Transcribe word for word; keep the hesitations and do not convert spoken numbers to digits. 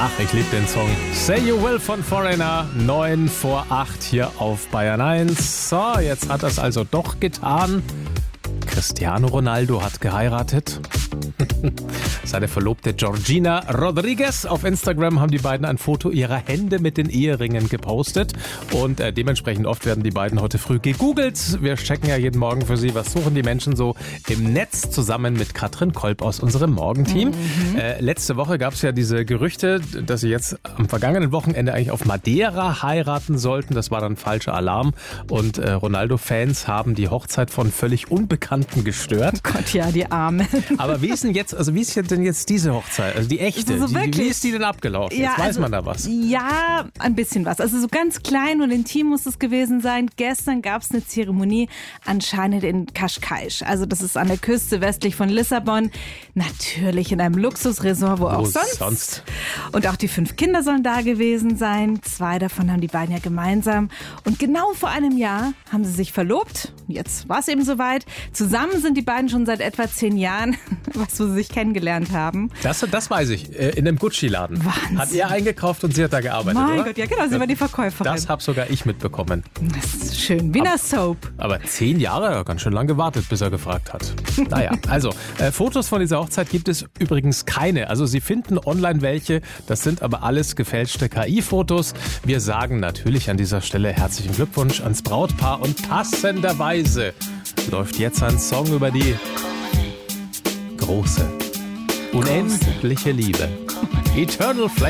Ach, ich liebe den Song. Say You Will von Foreigner. neun vor acht hier auf Bayern eins. So, jetzt hat er es also doch getan. Cristiano Ronaldo hat geheiratet. Seine Verlobte Georgina Rodriguez. Auf Instagram haben die beiden ein Foto ihrer Hände mit den Eheringen gepostet. Und äh, dementsprechend oft werden die beiden heute früh gegoogelt. Wir checken ja jeden Morgen für Sie, was suchen die Menschen so im Netz, zusammen mit Katrin Kolb aus unserem Morgenteam. Mhm. Äh, letzte Woche gab es ja diese Gerüchte, dass sie jetzt am vergangenen Wochenende eigentlich auf Madeira heiraten sollten. Das war dann falscher Alarm. Und äh, Ronaldo-Fans haben die Hochzeit von völlig Unbekannten gestört. Oh Gott, ja, die Arme. Aber wie ist denn jetzt, also wie ist denn jetzt diese Hochzeit, also die echte, so die, wirklich? wie ist die denn abgelaufen? Ja, jetzt weiß also, man da was. Ja, ein bisschen was. Also so ganz klein und intim muss es gewesen sein. Gestern gab es eine Zeremonie anscheinend in Cascais. Also das ist an der Küste westlich von Lissabon. Natürlich in einem Luxusresort, wo, wo auch sonst. sonst. Und auch die fünf Kinder sollen da gewesen sein. Zwei davon haben die beiden ja gemeinsam. Und genau vor einem Jahr haben sie sich verlobt. Jetzt war es eben soweit. Zusammen sind die beiden schon seit etwa zehn Jahren, was wo sie sich kennengelernt haben. Das, das weiß ich, in einem Gucci-Laden. Wahnsinn. Hat er eingekauft und sie hat da gearbeitet, Mein oder? Gott, ja genau, sie war die Verkäuferin. Das habe sogar ich mitbekommen. Das ist schön, wie eine Soap. Aber zehn Jahre, ganz schön lang gewartet, bis er gefragt hat. Naja, also äh, Fotos von dieser Hochzeit gibt es übrigens keine. Also Sie finden online welche, das sind aber alles gefälschte K I-Fotos. Wir sagen natürlich an dieser Stelle herzlichen Glückwunsch ans Brautpaar und passenderweise läuft jetzt ein Song über die große, unendliche Liebe. Eternal Flame.